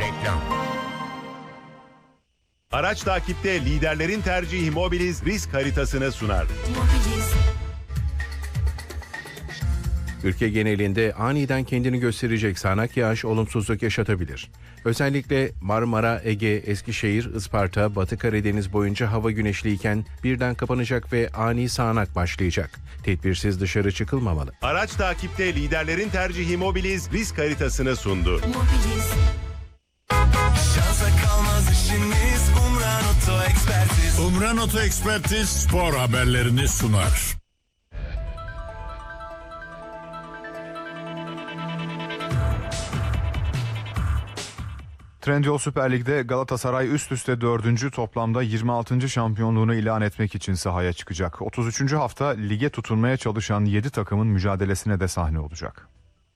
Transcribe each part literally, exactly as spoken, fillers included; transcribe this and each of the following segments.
Reklam. Araç takipte liderlerin tercihi Mobiliz risk haritasını sunar. Mobiliz. Ülke genelinde aniden kendini gösterecek sağanak yağış olumsuzluk yaşatabilir. Özellikle Marmara, Ege, Eskişehir, Isparta, Batı Karadeniz boyunca hava güneşliyken birden kapanacak ve ani sağanak başlayacak. Tedbirsiz dışarı çıkılmamalı. Araç takipte liderlerin tercihi Mobiliz risk haritasını sundu. Mobiliz. Şansa kalmaz işiniz, Umran Oto Ekspertiz. Umran Oto Ekspertiz spor haberlerini sunar. Trendyol Süper Lig'de Galatasaray üst üste dördüncü toplamda yirmi altıncı şampiyonluğunu ilan etmek için sahaya çıkacak. otuz üçüncü hafta lige tutunmaya çalışan yedi takımın mücadelesine de sahne olacak.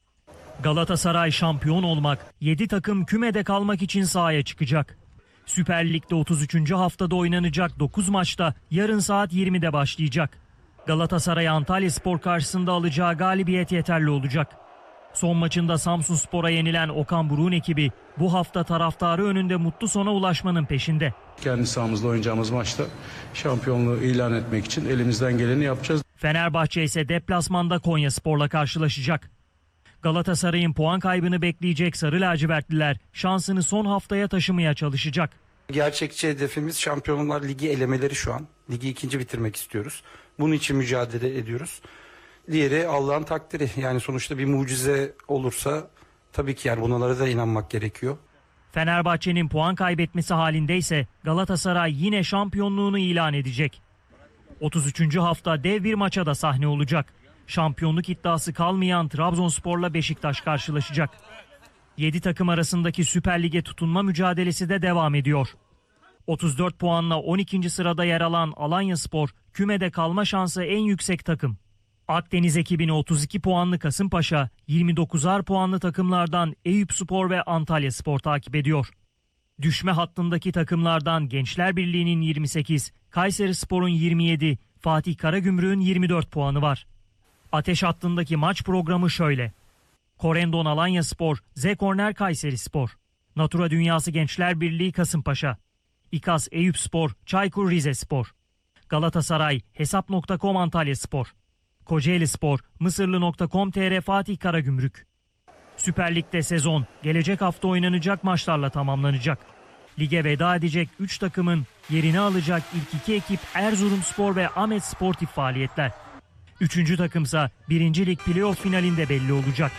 Galatasaray şampiyon olmak, yedi takım kümede kalmak için sahaya çıkacak. Süper Lig'de otuz üçüncü haftada oynanacak dokuz maçta yarın saat yirmide başlayacak. Galatasaray Antalyaspor karşısında alacağı galibiyet yeterli olacak. Son maçında Samsunspor'a yenilen Okan Buruk'un ekibi bu hafta taraftarı önünde mutlu sona ulaşmanın peşinde. Kendi sahamızda oynayacağımız maçta şampiyonluğu ilan etmek için elimizden geleni yapacağız. Fenerbahçe ise deplasmanda Konyaspor'la karşılaşacak. Galatasaray'ın puan kaybını bekleyecek Sarı Lacivertliler şansını son haftaya taşımaya çalışacak. Gerçekçi hedefimiz Şampiyonlar Ligi elemeleri şu an. Ligi ikinci bitirmek istiyoruz. Bunun için mücadele ediyoruz. Diğeri Allah'ın takdiri. Yani sonuçta bir mucize olursa tabii ki yani bunlara da inanmak gerekiyor. Fenerbahçe'nin puan kaybetmesi halinde ise Galatasaray yine şampiyonluğunu ilan edecek. otuz üçüncü hafta dev bir maça da sahne olacak. Şampiyonluk iddiası kalmayan Trabzonspor'la Beşiktaş karşılaşacak. yedi takım arasındaki Süper Lig'e tutunma mücadelesi de devam ediyor. otuz dört puanla on ikinci sırada yer alan Alanyaspor kümede kalma şansı en yüksek takım. Akdeniz ekibini otuz iki puanlı Kasımpaşa, yirmi dokuzar puanlı takımlardan Eyüpspor ve Antalyaspor takip ediyor. Düşme hattındaki takımlardan Gençler Birliği'nin yirmi sekiz, Kayserispor'un yirmi yedi, Fatih Karagümrük'ün yirmi dört puanı var. Ateş hattındaki maç programı şöyle: Korendon Alanyaspor, Z Korner Kayserispor, Natura Dünyası Gençler Birliği Kasımpaşa, İKAS Eyüpspor, Çaykur Rizespor, Galatasaray Hesap nokta com Antalyaspor, Kocaelispor, Mısırlı nokta com nokta tr Fatih Karagümrük. Süper Lig'de sezon gelecek hafta oynanacak maçlarla tamamlanacak. Lige veda edecek üç takımın yerini alacak ilk iki ekip Erzurumspor ve Ahmet Sportif Faaliyetler. Üçüncü takımsa birinci Lig playoff finalinde belli olacak.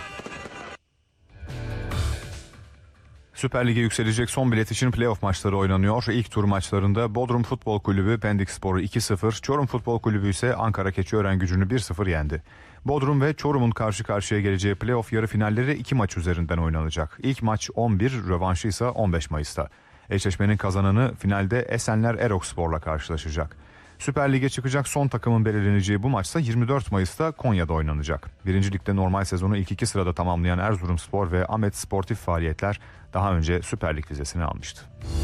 Süper Lig'e yükselecek son bilet için playoff maçları oynanıyor. İlk tur maçlarında Bodrum Futbol Kulübü Pendikspor'u iki sıfır, Çorum Futbol Kulübü ise Ankara Keçiören-Gücü'nü bir sıfır yendi. Bodrum ve Çorum'un karşı karşıya geleceği playoff yarı finalleri iki maç üzerinden oynanacak. İlk maç on bir, rövanşı ise on beş Mayıs'ta. Eşleşmenin kazananı finalde Esenler Erokspor'la karşılaşacak. Süper Lig'e çıkacak son takımın belirleneceği bu maçsa yirmi dört Mayıs'ta Konya'da oynanacak. Birinci Lig'de normal sezonu ilk iki sırada tamamlayan Erzurumspor ve Ahmet Sportif Faaliyetler daha önce Süper Lig vizesini almıştı.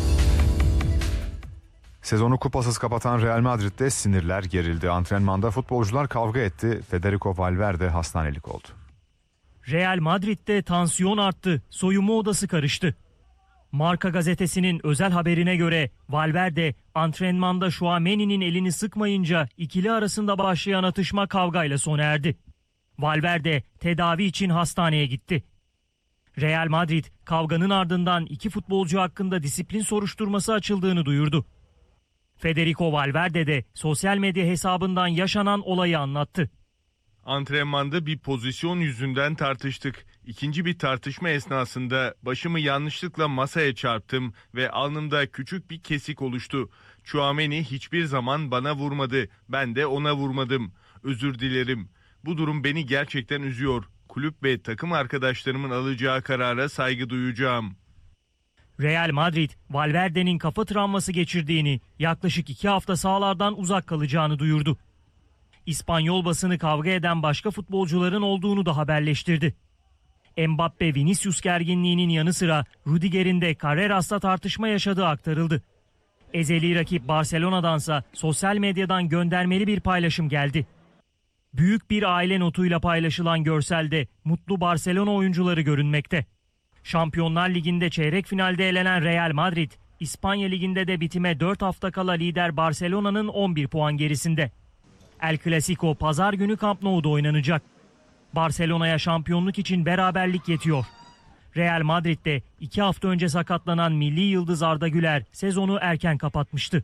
Sezonu kupasız kapatan Real Madrid'de sinirler gerildi. Antrenmanda futbolcular kavga etti. Federico Valverde hastanelik oldu. Real Madrid'de tansiyon arttı. Soyunma odası karıştı. Marca gazetesinin özel haberine göre Valverde antrenmanda Tchouaméni'nin elini sıkmayınca ikili arasında başlayan atışma kavgayla sona erdi. Valverde tedavi için hastaneye gitti. Real Madrid kavganın ardından iki futbolcu hakkında disiplin soruşturması açıldığını duyurdu. Federico Valverde de sosyal medya hesabından yaşanan olayı anlattı. Antrenmanda bir pozisyon yüzünden tartıştık. İkinci bir tartışma esnasında başımı yanlışlıkla masaya çarptım ve alnımda küçük bir kesik oluştu. Tchouaméni hiçbir zaman bana vurmadı. Ben de ona vurmadım. Özür dilerim. Bu durum beni gerçekten üzüyor. Kulüp ve takım arkadaşlarımın alacağı karara saygı duyacağım. Real Madrid, Valverde'nin kafa travması geçirdiğini, yaklaşık iki hafta sahalardan uzak kalacağını duyurdu. İspanyol basını kavga eden başka futbolcuların olduğunu da haberleştirdi. Mbappe-Vinicius gerginliğinin yanı sıra Rüdiger'in de Carreras'la tartışma yaşadığı aktarıldı. Ezeli rakip Barcelona'dansa sosyal medyadan göndermeli bir paylaşım geldi. Büyük bir aile notuyla paylaşılan görselde mutlu Barcelona oyuncuları görünmekte. Şampiyonlar Ligi'nde çeyrek finalde elenen Real Madrid, İspanya Ligi'nde de bitime dört hafta kala lider Barcelona'nın on bir puan gerisinde. El Clasico pazar günü Camp Nou'da oynanacak. Barcelona'ya şampiyonluk için beraberlik yetiyor. Real Madrid'de iki hafta önce sakatlanan milli yıldız Arda Güler sezonu erken kapatmıştı.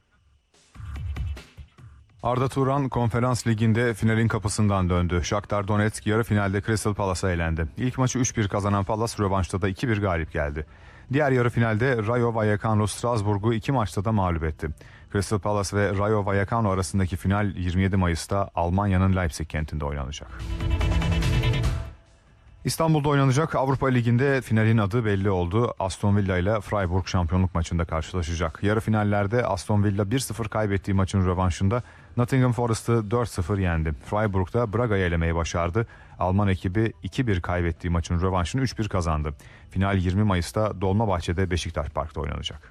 Arda Turan Konferans Ligi'nde finalin kapısından döndü. Shakhtar Donetsk yarı finalde Crystal Palace'a elendi. İlk maçı üç bir kazanan Palace rövanşta da iki bir galip geldi. Diğer yarı finalde Rayo Vallecano Strasbourg'u iki maçta da mağlup etti. Crystal Palace ve Rayo Vallecano arasındaki final yirmi yedi Mayıs'ta Almanya'nın Leipzig kentinde oynanacak. İstanbul'da oynanacak Avrupa Ligi'nde finalin adı belli oldu. Aston Villa ile Freiburg şampiyonluk maçında karşılaşacak. Yarı finallerde Aston Villa bir sıfır kaybettiği maçın rövanşında Nottingham Forest'ı dört sıfır yendi. Freiburg'da Braga'yı elemeyi başardı. Alman ekibi iki bir kaybettiği maçın rövanşını üç bir kazandı. Final yirmi Mayıs'ta Dolmabahçe'de Beşiktaş Park'ta oynanacak.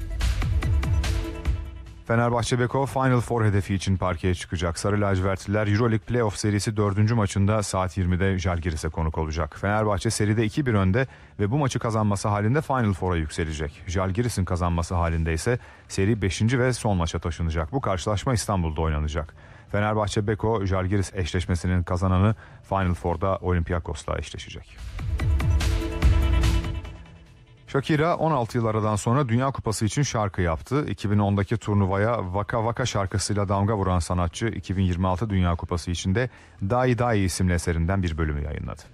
Fenerbahçe Beko Final Four hedefi için parkeye çıkacak. Sarı lacivertliler Euroleague Playoff serisi dördüncü maçında saat yirmide Žalgiris'e konuk olacak. Fenerbahçe seride iki bir önde ve bu maçı kazanması halinde Final Four'a yükselecek. Žalgiris'in kazanması halinde ise seri beşinci ve son maça taşınacak. Bu karşılaşma İstanbul'da oynanacak. Fenerbahçe Beko Žalgiris eşleşmesinin kazananı Final Four'da Olympiakos'la eşleşecek. Shakira on altı yıl aradan sonra Dünya Kupası için şarkı yaptı. iki bin ondaki turnuvaya Vaka Vaka şarkısıyla damga vuran sanatçı iki bin yirmi altı Dünya Kupası için de Dai Dai isimli eserinden bir bölümü yayınladı.